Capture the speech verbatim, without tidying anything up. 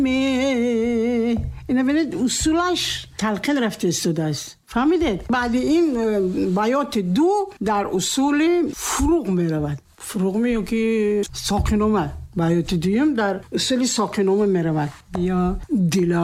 می اینا ببینید اصولش تلقین رفته استوده است. فهمیدید؟ بعد این بیات دو در اصول فروغ می رود. فروغ می که ساکنومه. بیات دویم در اصول ساکنومه می رود. یا دلا